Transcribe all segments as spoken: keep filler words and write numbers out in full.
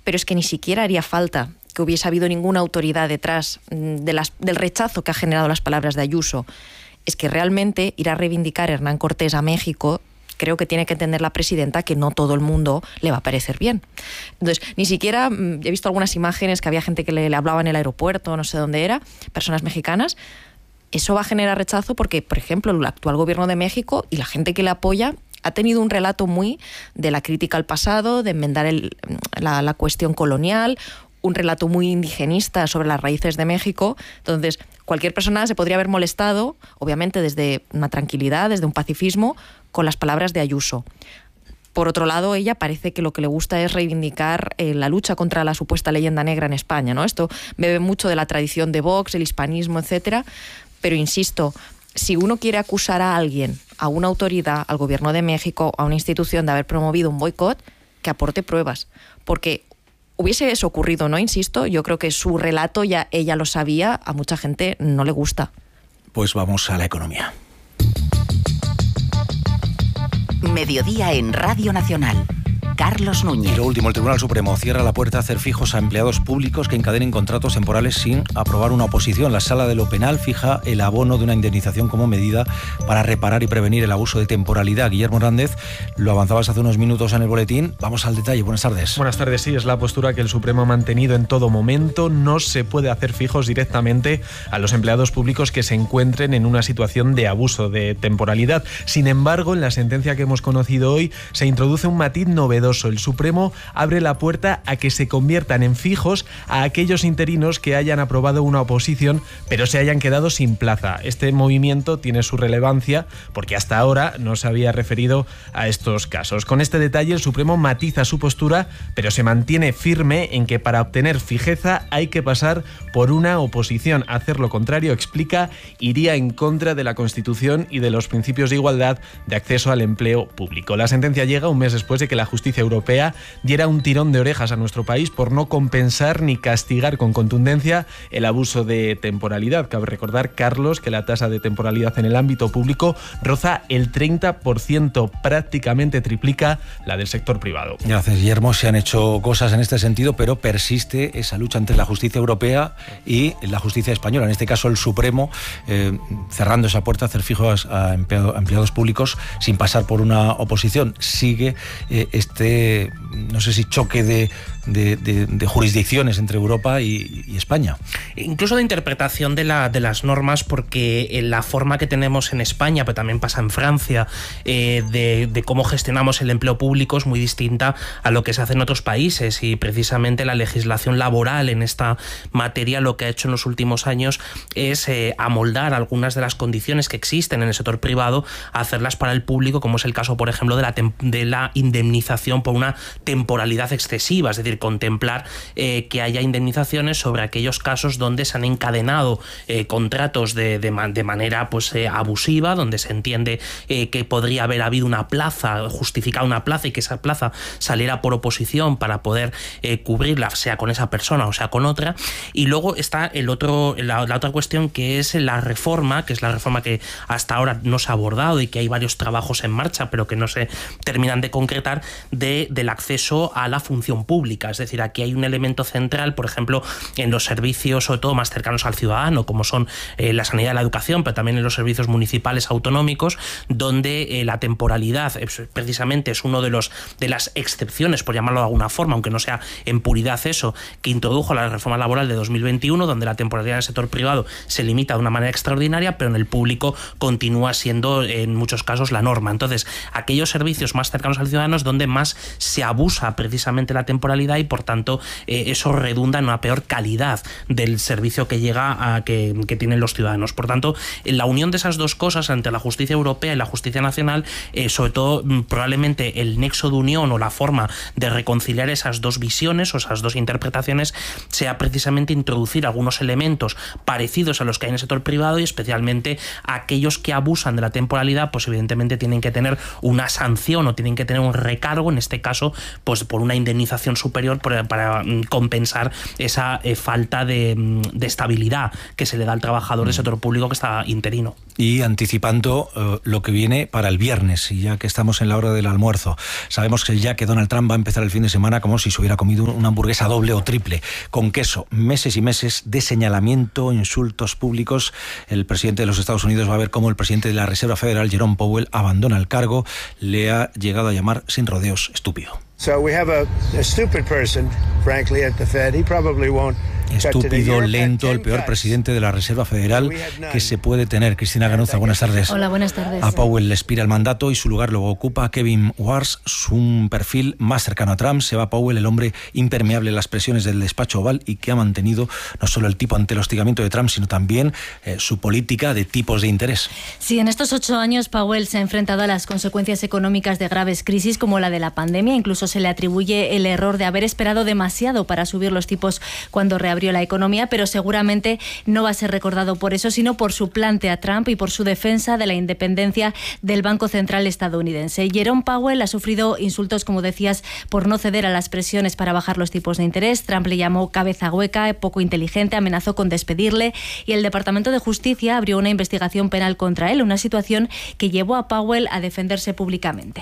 pero es que ni siquiera haría falta que hubiese habido ninguna autoridad detrás de las, del rechazo que ha generado las palabras de Ayuso. Es que realmente ir a reivindicar a Hernán Cortés a México, creo que tiene que entender la presidenta que no todo el mundo le va a parecer bien. Entonces, ni siquiera, he visto algunas imágenes que había gente que le, le hablaba en el aeropuerto, no sé dónde era, personas mexicanas. Eso va a generar rechazo porque, por ejemplo, el actual gobierno de México y la gente que le apoya ha tenido un relato muy de la crítica al pasado, de enmendar el, la, la cuestión colonial, un relato muy indigenista sobre las raíces de México. Entonces, cualquier persona se podría haber molestado, obviamente desde una tranquilidad, desde un pacifismo, con las palabras de Ayuso. Por otro lado, ella parece que lo que le gusta es reivindicar eh, la lucha contra la supuesta leyenda negra en España, ¿no? Esto bebe mucho de la tradición de Vox, el hispanismo, etcétera. Pero insisto, si uno quiere acusar a alguien, a una autoridad, al gobierno de México, a una institución de haber promovido un boicot, que aporte pruebas. Porque hubiese eso ocurrido, ¿no? Insisto, yo creo que su relato ya ella lo sabía, a mucha gente no le gusta. Pues vamos a la economía. Mediodía en Radio Nacional. Carlos Núñez. Y lo último, el Tribunal Supremo cierra la puerta a hacer fijos a empleados públicos que encadenen contratos temporales sin aprobar una oposición. La Sala de lo Penal fija el abono de una indemnización como medida para reparar y prevenir el abuso de temporalidad. Guillermo Hernández, lo avanzabas hace unos minutos en el boletín. Vamos al detalle. Buenas tardes. Buenas tardes. Sí, es la postura que el Supremo ha mantenido en todo momento. No se puede hacer fijos directamente a los empleados públicos que se encuentren en una situación de abuso de temporalidad. Sin embargo, en la sentencia que hemos conocido hoy se introduce un matiz novedoso. El Supremo abre la puerta a que se conviertan en fijos a aquellos interinos que hayan aprobado una oposición pero se hayan quedado sin plaza. Este movimiento tiene su relevancia porque hasta ahora no se había referido a estos casos. Con este detalle el Supremo matiza su postura, pero se mantiene firme en que para obtener fijeza hay que pasar por una oposición. Hacer lo contrario, explica, iría en contra de la Constitución y de los principios de igualdad de acceso al empleo público. La sentencia llega un mes después de que la justicia europea diera un tirón de orejas a nuestro país por no compensar ni castigar con contundencia el abuso de temporalidad. Cabe recordar, Carlos, que la tasa de temporalidad en el ámbito público roza el treinta por ciento, prácticamente triplica la del sector privado. Gracias, Guillermo. Se han hecho cosas en este sentido, pero persiste esa lucha entre la justicia europea y la justicia española. En este caso, el Supremo, eh, cerrando esa puerta a hacer fijos a, empleado, a empleados públicos sin pasar por una oposición. Sigue eh, este no sé si choque de, de, de, de jurisdicciones entre Europa y, y España. Incluso de interpretación de, la, de las normas, porque en la forma que tenemos en España, pero también pasa en Francia, eh, de, de cómo gestionamos el empleo público es muy distinta a lo que se hace en otros países, y precisamente la legislación laboral en esta materia lo que ha hecho en los últimos años es eh, amoldar algunas de las condiciones que existen en el sector privado, a hacerlas para el público, como es el caso, por ejemplo, de la, de la indemnización por una temporalidad excesiva, es decir, contemplar eh, que haya indemnizaciones sobre aquellos casos donde se han encadenado eh, contratos de, de, de manera pues eh, abusiva, donde se entiende eh, que podría haber habido una plaza, justificar una plaza, y que esa plaza saliera por oposición para poder eh, cubrirla, sea con esa persona o sea con otra. Y luego está el otro, la, la otra cuestión, que es la reforma, que es la reforma que hasta ahora no se ha abordado y que hay varios trabajos en marcha, pero que no se terminan de concretar, de, del acceso a la función pública. Es decir, aquí hay un elemento central, por ejemplo, en los servicios, sobre todo más cercanos al ciudadano, como son eh, la sanidad y la educación, pero también en los servicios municipales autonómicos, donde eh, la temporalidad eh, precisamente es uno de los de las excepciones, por llamarlo de alguna forma, aunque no sea en puridad eso, que introdujo la reforma laboral de dos mil veintiuno, donde la temporalidad en el sector privado se limita de una manera extraordinaria, pero en el público continúa siendo en muchos casos la norma. Entonces, aquellos servicios más cercanos al ciudadano es donde más se abusa precisamente la temporalidad, y por tanto eh, eso redunda en una peor calidad del servicio que llega a que, que tienen los ciudadanos. Por tanto, en la unión de esas dos cosas entre la justicia europea y la justicia nacional, eh, sobre todo probablemente el nexo de unión o la forma de reconciliar esas dos visiones o esas dos interpretaciones sea precisamente introducir algunos elementos parecidos a los que hay en el sector privado, y especialmente aquellos que abusan de la temporalidad, pues evidentemente tienen que tener una sanción o tienen que tener un recargo en en este caso, pues por una indemnización superior para, para compensar esa eh, falta de, de estabilidad que se le da al trabajador del sector público que está interino. Y anticipando uh, lo que viene para el viernes, y ya que estamos en la hora del almuerzo, sabemos que ya que Donald Trump va a empezar el fin de semana como si se hubiera comido una hamburguesa doble o triple, con queso, meses y meses de señalamiento, insultos públicos. El presidente de los Estados Unidos va a ver cómo el presidente de la Reserva Federal, Jerome Powell, abandona el cargo. Le ha llegado a llamar sin rodeos estúpido. So we have a, a stupid person, frankly, at the Fed. He probably won't. Estúpido, lento, el peor presidente de la Reserva Federal que se puede tener. Cristina Ganuza, buenas tardes. Hola, buenas tardes. A Powell le expira el mandato y su lugar lo ocupa Kevin Warsh, un perfil más cercano a Trump. Se va Powell, el hombre impermeable a las presiones del despacho Oval y que ha mantenido no solo el tipo ante el hostigamiento de Trump, sino también eh, su política de tipos de interés. Sí, en estos ocho años Powell se ha enfrentado a las consecuencias económicas de graves crisis como la de la pandemia. Incluso se le atribuye el error de haber esperado demasiado para subir los tipos cuando reabrió la economía, pero seguramente no va a ser recordado por eso, sino por su plante a Trump y por su defensa de la independencia del Banco Central estadounidense. Jerome Powell ha sufrido insultos, como decías, por no ceder a las presiones para bajar los tipos de interés. Trump le llamó cabeza hueca, poco inteligente, amenazó con despedirle y el Departamento de Justicia abrió una investigación penal contra él, una situación que llevó a Powell a defenderse públicamente.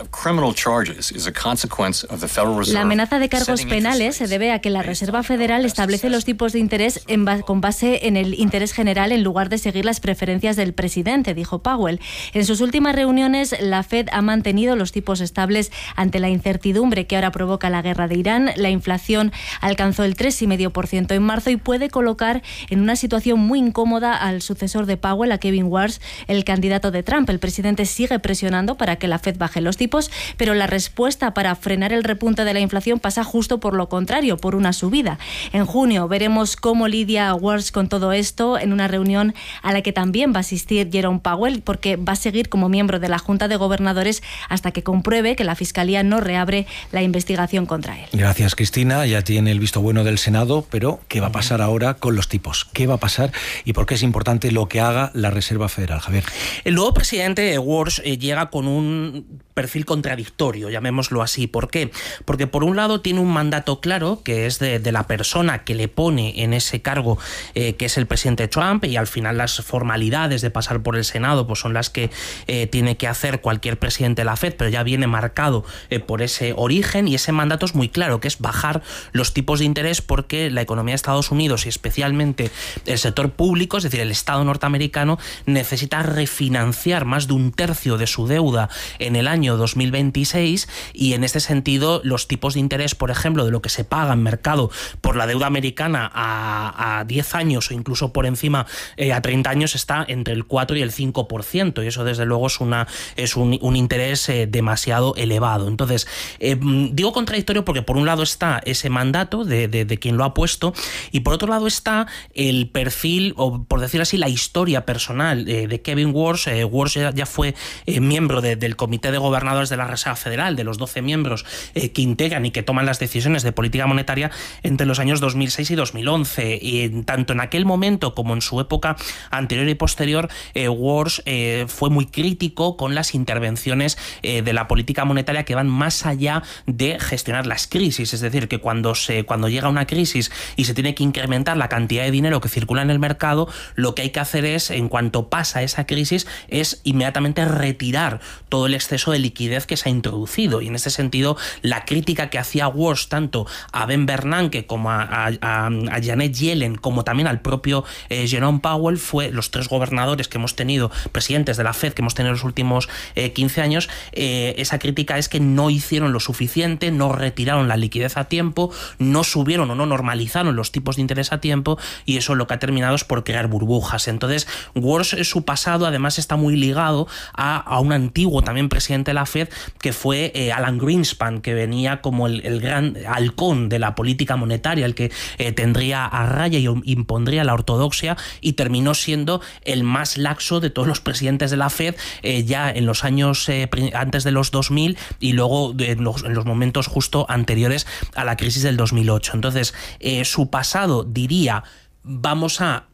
La amenaza de cargos penales se debe a que la Reserva Federal establece los tipos de interés en ba- con base en el interés general en lugar de seguir las preferencias del presidente, dijo Powell. En sus últimas reuniones, la Fed ha mantenido los tipos estables ante la incertidumbre que ahora provoca la guerra de Irán. La inflación alcanzó el tres coma cinco por ciento en marzo y puede colocar en una situación muy incómoda al sucesor de Powell, a Kevin Warsh, el candidato de Trump. El presidente sigue presionando para que la Fed baje los tipos, pero la respuesta para frenar el repunte de la inflación pasa justo por lo contrario, por una subida. En junio veremos cómo lidia Warsh con todo esto en una reunión a la que también va a asistir Jerome Powell, porque va a seguir como miembro de la Junta de Gobernadores hasta que compruebe que la Fiscalía no reabre la investigación contra él. Gracias, Cristina. Ya tiene el visto bueno del Senado, pero ¿qué va a pasar ahora con los tipos? ¿Qué va a pasar y por qué es importante lo que haga la Reserva Federal? Javier. El nuevo presidente Warsh eh, llega con un perfil contradictorio, llamémoslo así. ¿Por qué? Porque por un lado tiene un mandato claro, que es de, de la persona que le pone en ese cargo, eh, que es el presidente Trump, y al final las formalidades de pasar por el Senado pues son las que eh, tiene que hacer cualquier presidente de la Fed, pero ya viene marcado eh, por ese origen, y ese mandato es muy claro, que es bajar los tipos de interés porque la economía de Estados Unidos y especialmente el sector público, es decir, el Estado norteamericano, necesita refinanciar más de un tercio de su deuda en el año dos mil veintiséis, y en este sentido los tipos de interés, por ejemplo, de lo que se paga en mercado por la deuda americana a, a diez años o incluso por encima eh, a treinta años está entre el cuatro y el cinco por ciento, y eso desde luego es, una, es un, un interés eh, demasiado elevado. Entonces, eh, digo contradictorio porque por un lado está ese mandato de, de, de quien lo ha puesto, y por otro lado está el perfil, o por decir así, la historia personal eh, de Kevin Warsh. Eh, Warsh ya, ya fue eh, miembro de, del Comité de Gobernadores de la Reserva Federal, de los doce miembros eh, que integran y que toman las decisiones de política monetaria entre los años dos mil seis y dos mil once. Y tanto en aquel momento como en su época anterior y posterior, eh, Warsh eh, fue muy crítico con las intervenciones eh, de la política monetaria que van más allá de gestionar las crisis. Es decir, que cuando, se, cuando llega una crisis y se tiene que incrementar la cantidad de dinero que circula en el mercado, lo que hay que hacer es, en cuanto pasa esa crisis, es inmediatamente retirar todo el exceso de liquidez que se ha introducido. Y en este sentido, la crítica que hacía Warsh tanto a Ben Bernanke como a, a, a, a Janet Yellen, como también al propio eh, Jerome Powell, fue los tres gobernadores que hemos tenido, presidentes de la Fed que hemos tenido en los últimos eh, quince años, eh, esa crítica es que no hicieron lo suficiente, no retiraron la liquidez a tiempo, no subieron o no normalizaron los tipos de interés a tiempo, y eso lo que ha terminado es por crear burbujas. Entonces, Warsh, su pasado además está muy ligado a, a un antiguo también presidente de la Fed, que fue eh, Alan Greenspan, que venía como el, el gran halcón de la política monetaria, el que eh, tendría a raya y impondría la ortodoxia, y terminó siendo el más laxo de todos los presidentes de la Fed eh, ya en los años eh, antes de los dos mil y luego de, en, los, en los momentos justo anteriores a la crisis del dos mil ocho. Entonces, eh, su pasado, diría, vamos a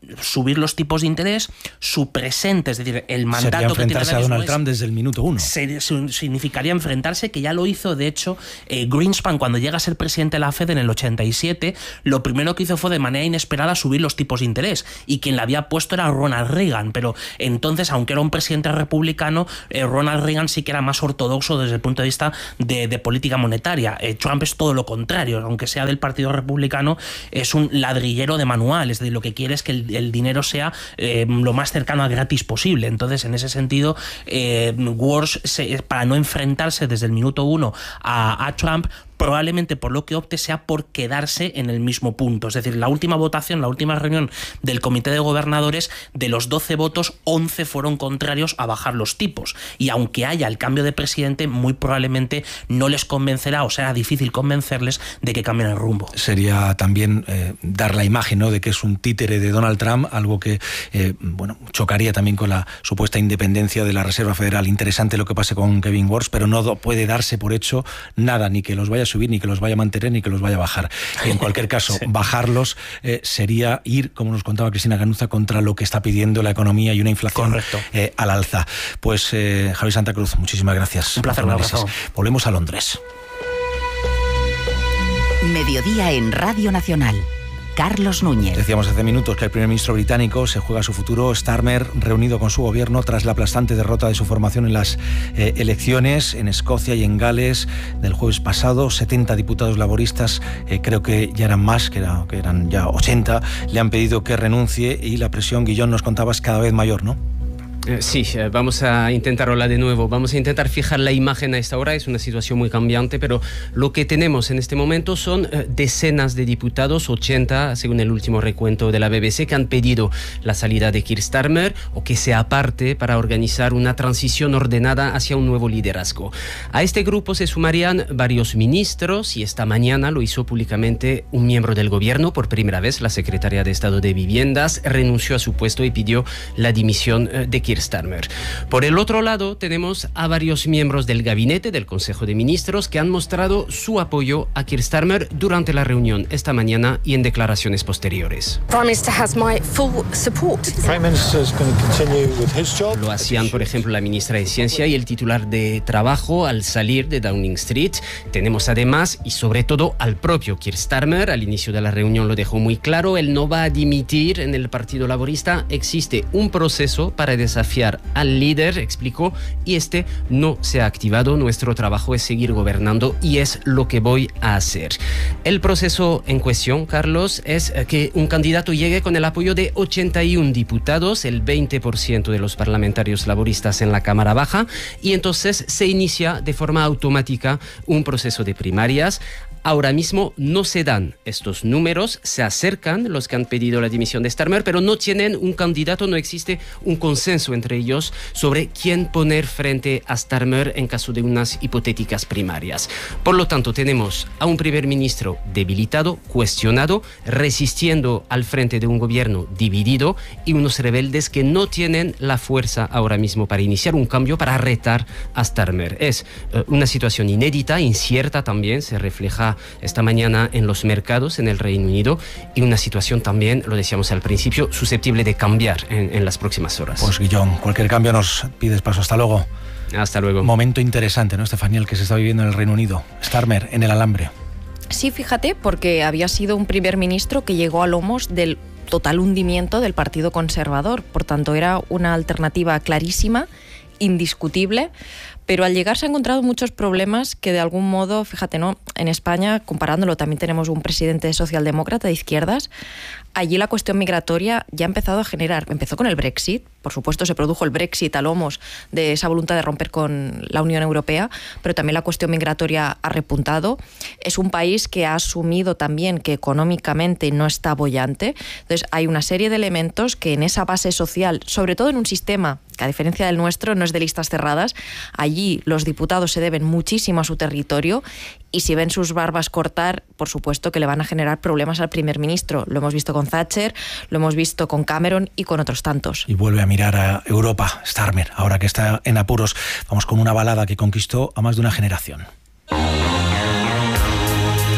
subir los tipos de interés, su presente, es decir, el mandato sería enfrentarse que tiene a Donald Trump desde el minuto uno. Se, se, significaría enfrentarse, que ya lo hizo, de hecho, eh, Greenspan, cuando llega a ser presidente de la Fed en el ochenta y siete, lo primero que hizo fue de manera inesperada subir los tipos de interés, y quien la había puesto era Ronald Reagan, pero entonces, aunque era un presidente republicano, eh, Ronald Reagan sí que era más ortodoxo desde el punto de vista de, de política monetaria. Eh, Trump es todo lo contrario, aunque sea del Partido Republicano, es un ladrillero de manual, es decir, lo que quiere es que el, el dinero sea eh, lo más cercano a gratis posible. Entonces, en ese sentido, eh, Walsh, se, para no enfrentarse desde el minuto uno a, a Trump, probablemente por lo que opte sea por quedarse en el mismo punto. Es decir, la última votación, la última reunión del Comité de Gobernadores, de los doce votos, once fueron contrarios a bajar los tipos. Y aunque haya el cambio de presidente, muy probablemente no les convencerá, o será difícil convencerles de que cambien el rumbo. Sería también eh, dar la imagen, ¿no?, de que es un títere de Donald Trump, algo que eh, bueno, chocaría también con la supuesta independencia de la Reserva Federal. Interesante lo que pase con Kevin Walsh, pero no puede darse por hecho nada, ni que los vaya a subir, ni que los vaya a mantener, ni que los vaya a bajar. Y en cualquier caso, sí. bajarlos eh, sería ir, como nos contaba Cristina Ganuza, contra lo que está pidiendo la economía y una inflación eh, al alza. Pues eh, Javier Santa Cruz, muchísimas gracias. Un placer, un abrazo. Volvemos a Londres. Mediodía en Radio Nacional. Carlos Núñez. Decíamos hace minutos que el primer ministro británico se juega su futuro. Starmer, reunido con su gobierno tras la aplastante derrota de su formación en las eh, elecciones en Escocia y en Gales del jueves pasado. setenta diputados laboristas, eh, creo que ya eran más, que, era, que eran ya ochenta, le han pedido que renuncie, y la presión, Guillón, nos contaba, es cada vez mayor, ¿no? Sí, vamos a intentar hablar de nuevo, vamos a intentar fijar la imagen a esta hora. Es una situación muy cambiante, pero lo que tenemos en este momento son decenas de diputados, ochenta según el último recuento de la B B C, que han pedido la salida de Keir Starmer o que se aparte para organizar una transición ordenada hacia un nuevo liderazgo. A este grupo se sumarían varios ministros, y esta mañana lo hizo públicamente un miembro del gobierno. Por primera vez, la secretaria de Estado de Viviendas renunció a su puesto y pidió la dimisión de Keir Starmer. Por el otro lado, tenemos a varios miembros del gabinete del Consejo de Ministros que han mostrado su apoyo a Keir Starmer durante la reunión esta mañana y en declaraciones posteriores. Lo hacían, por ejemplo, la ministra de Ciencia y el titular de Trabajo al salir de Downing Street. Tenemos además, y sobre todo, al propio Keir Starmer. Al inicio de la reunión lo dejó muy claro, él no va a dimitir en el Partido Laborista. Existe un proceso para desafiar al líder, explicó, y este no se ha activado. Nuestro trabajo es seguir gobernando y es lo que voy a hacer. El proceso en cuestión, Carlos, es que un candidato llegue con el apoyo de ochenta y uno diputados, el veinte por ciento de los parlamentarios laboristas en la Cámara Baja, y entonces se inicia de forma automática un proceso de primarias. Ahora mismo no se dan estos números, se acercan los que han pedido la dimisión de Starmer, pero no tienen un candidato, no existe un consenso entre ellos sobre quién poner frente a Starmer en caso de unas hipotéticas primarias. Por lo tanto, tenemos a un primer ministro debilitado, cuestionado, resistiendo al frente de un gobierno dividido, y unos rebeldes que no tienen la fuerza ahora mismo para iniciar un cambio, para retar a Starmer. Es uh, una situación inédita, incierta también, se refleja esta mañana en los mercados en el Reino Unido, y una situación también, lo decíamos al principio, susceptible de cambiar en, en las próximas horas. Pues Guillón, cualquier cambio nos pides paso. Hasta luego. Hasta luego. Momento interesante, ¿no, Estefanía, el que se está viviendo en el Reino Unido? Starmer en el alambre. Sí, fíjate, porque había sido un primer ministro que llegó a lomos del total hundimiento del Partido Conservador. Por tanto, era una alternativa clarísima, indiscutible, pero al llegar se ha encontrado muchos problemas que de algún modo, fíjate, ¿no? En España, comparándolo, también tenemos un presidente socialdemócrata de izquierdas. Allí la cuestión migratoria ya ha empezado a generar, empezó con el Brexit, por supuesto se produjo el Brexit a lomos de esa voluntad de romper con la Unión Europea, pero también la cuestión migratoria ha repuntado. Es un país que ha asumido también que económicamente no está boyante. Entonces hay una serie de elementos que en esa base social, sobre todo en un sistema que a diferencia del nuestro no es de listas cerradas, allí los diputados se deben muchísimo a su territorio, y si ven sus barbas cortar, por supuesto que le van a generar problemas al primer ministro. Lo hemos visto con Thatcher, lo hemos visto con Cameron y con otros tantos. Y vuelve a mirar a Europa, Starmer, ahora que está en apuros. Vamos con una balada que conquistó a más de una generación.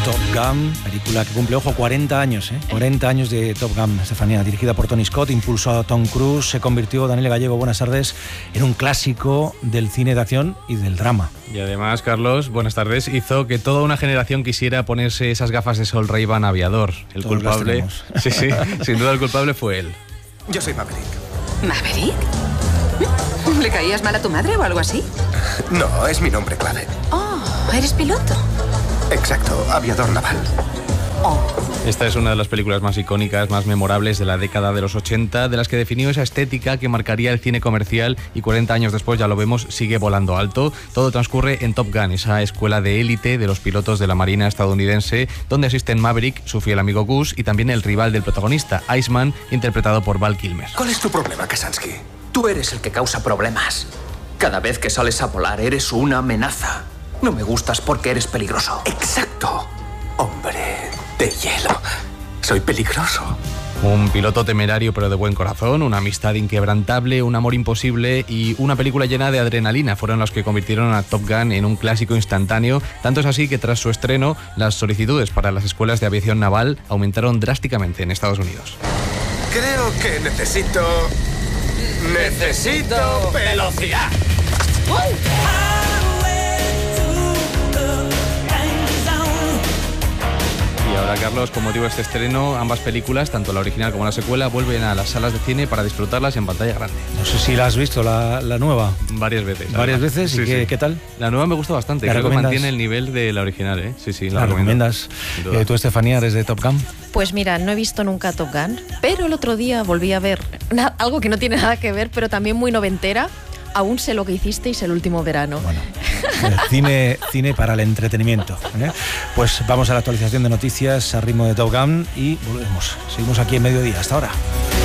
Top Gun, película que cumple, ojo, cuarenta años, ¿eh? cuarenta años de Top Gun, Estefanía, dirigida por Tony Scott, impulsó a Tom Cruise, se convirtió, Daniel Gallego, buenas tardes, en un clásico del cine de acción y del drama. Y además, Carlos, buenas tardes, hizo que toda una generación quisiera ponerse esas gafas de sol Ray-Ban aviador. El Todos culpable, sí, sí, sin duda el culpable fue él. Yo soy Maverick. ¿Maverick? ¿Le caías mal a tu madre o algo así? No, es mi nombre clave. Oh, ¿eres piloto? Exacto, aviador naval. Oh. Esta es una de las películas más icónicas, más memorables de la década de los ochenta, de las que definió esa estética que marcaría el cine comercial y cuarenta años después, ya lo vemos, sigue volando alto. Todo transcurre en Top Gun, esa escuela de élite de los pilotos de la Marina estadounidense, donde asisten Maverick, su fiel amigo Gus, y también el rival del protagonista, Iceman, interpretado por Val Kilmer. ¿Cuál es tu problema, Kasansky? Tú eres el que causa problemas. Cada vez que sales a volar eres una amenaza. No me gustas porque eres peligroso. Exacto. Hombre de hielo. Soy peligroso. Un piloto temerario pero de buen corazón, una amistad inquebrantable, un amor imposible y una película llena de adrenalina fueron las que convirtieron a Top Gun en un clásico instantáneo. Tanto es así que tras su estreno, las solicitudes para las escuelas de aviación naval aumentaron drásticamente en Estados Unidos. Creo que necesito... ¡Necesito velocidad! Y ahora, Carlos, con motivo de este estreno, ambas películas, tanto la original como la secuela, vuelven a las salas de cine para disfrutarlas en pantalla grande. No sé si la has visto, la, la nueva. Varias veces. ¿Varias además. veces? ¿Y sí, qué, sí. qué tal? La nueva me gusta bastante. ¿La Creo recomiendas? que mantiene el nivel de la original, ¿eh? Sí, sí, la, ¿La recomiendas? Eh, ¿Tú, Estefanía, eres de Top Gun? Pues mira, no he visto nunca Top Gun, pero el otro día volví a ver na- algo que no tiene nada que ver, pero también muy noventera. Aún sé lo que hicisteis el último verano. Bueno, eh, cine, cine para el entretenimiento, ¿eh? Pues vamos a la actualización de noticias a ritmo de Top Gun y volvemos. Seguimos aquí en mediodía. Hasta ahora.